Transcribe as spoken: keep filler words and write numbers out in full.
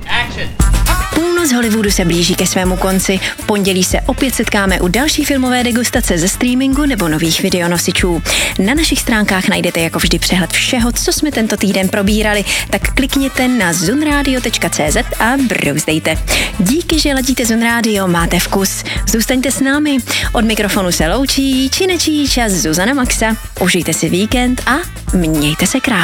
Půlnoc Hollywoodu se blíží ke svému konci. V pondělí se opět setkáme u další filmové degustace ze streamingu nebo nových videonosičů. Na našich stránkách najdete jako vždy přehled všeho, co jsme tento týden probírali, tak klikněte na zunradio tečka cz a brouzdejte. Díky, že ladíte Zun Radio, máte vkus. Zůstaňte s námi. Od mikrofonu se loučí či nečí čas Zuzana Maxa. Užijte si víkend a mějte se krásně.